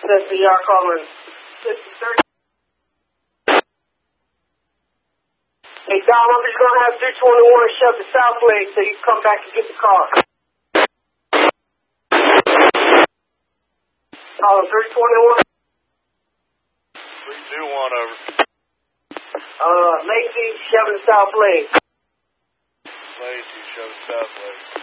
That's the yard calling. Hey, Dom, I'm just going to have 321 shove the south leg so you can come back and get the car. Calling 321. 321 over. Lazy, shoving south leg. Lazy, shove the south leg.